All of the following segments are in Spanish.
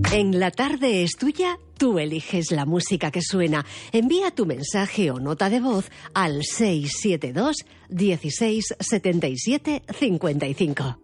En La Tarde es Tuya, tú eliges la música que suena. Envía tu mensaje o nota de voz al 672 16 77 55.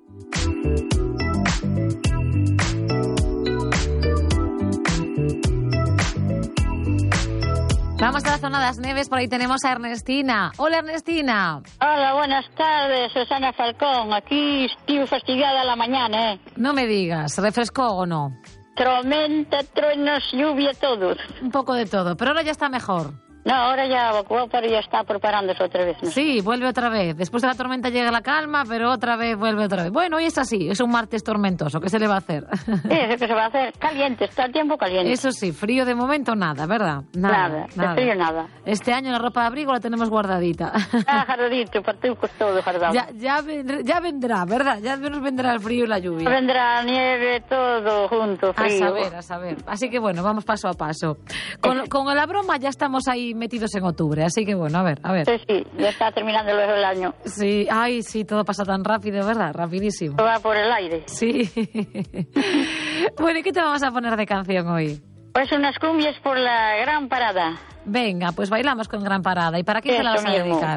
Vamos a la zona de las Neves, por ahí tenemos a Ernestina. Hola, Ernestina. Hola, buenas tardes, Susana Falcón. Aquí estoy fastidiada la mañana, No me digas, ¿refrescó o no? Tormenta, truenos, lluvia, todo. Un poco de todo, pero ahora ya está mejor. No, ahora ya evacuó, pero ya está preparándose otra vez, ¿no? Sí, vuelve otra vez. Después de la tormenta llega la calma, pero otra vez vuelve otra vez. Bueno, hoy es así, es un martes tormentoso. ¿Qué se le va a hacer? ¿Qué se va a hacer? Caliente, está el tiempo caliente. Eso sí, frío de momento nada, ¿verdad? Nada. De frío nada. Este año la ropa de abrigo la tenemos guardadita. Jardadito, patucos, todo jardado. Ya vendrá, ¿verdad? Ya nos vendrá el frío y la lluvia. Vendrá nieve, todo junto, frío. A saber. Así que bueno, vamos paso a paso. Con la broma ya estamos ahí metidos en octubre, así que bueno, a ver. Sí, ya está terminando luego el año. Sí, sí, todo pasa tan rápido, ¿verdad? Rapidísimo. Va por el aire. Sí. Bueno, ¿y qué te vamos a poner de canción hoy? Pues unas cumbias por la Gran Parada. Venga, pues bailamos con Gran Parada. ¿Y para quién te la vas a dedicar?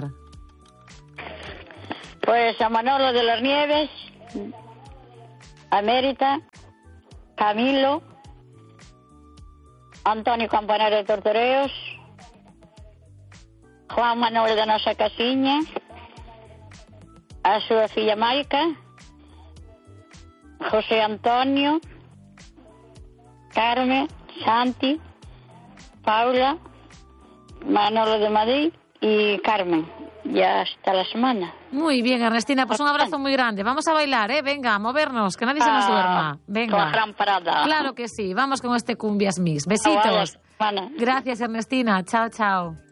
Pues a Manolo de las Nieves, a Mérita, Camilo, Antonio Campanero de Tortoreos, Juan Manuel da nosa Casiña, a súa filla Maica, José Antonio, Carmen, Santi, Paula, Manolo de Madrid y Carmen. Ya hasta la semana. Muy bien, Ernestina, pues un abrazo muy grande. Vamos a bailar, venga, a movernos, que nadie se nos duerma. Venga. Con la Gran Parada. Claro que sí, vamos con este Cumbias Mix. Besitos. Vale, gracias, Ernestina. Chao, chao.